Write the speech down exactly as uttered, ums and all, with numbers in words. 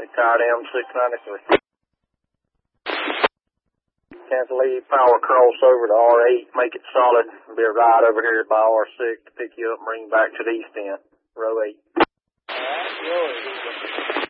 Tired M six ninety-three. Cancel lead, power cross over to R eight, make it solid, be a ride over here by R six to pick you up and bring you back to the east end, row eight. All right, row eight.